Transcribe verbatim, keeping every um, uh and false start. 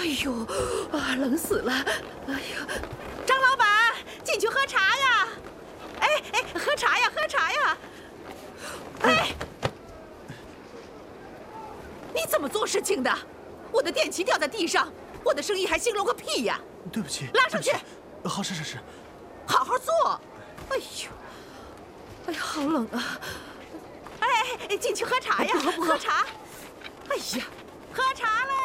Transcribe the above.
哎呦，啊，冷死了！哎呀，张老板，进去喝茶呀！哎哎，喝茶呀，喝茶呀！哎，你怎么做事情的？我的电旗掉在地上，我的生意还兴隆个屁呀！ 对不起， 拉上去。 好，是是是。 好好做。哎呦，哎呀，好冷啊！哎哎，进去喝茶呀，喝茶。哎呀，喝茶嘞！